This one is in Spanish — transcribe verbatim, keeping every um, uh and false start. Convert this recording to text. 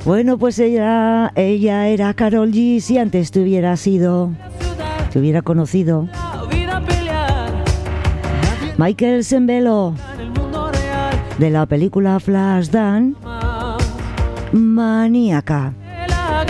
Bueno, pues ella, ella era Karol G. Si antes te hubiera sido, te hubiera conocido. Michael Sembello, de la película Flashdance, Maníaca.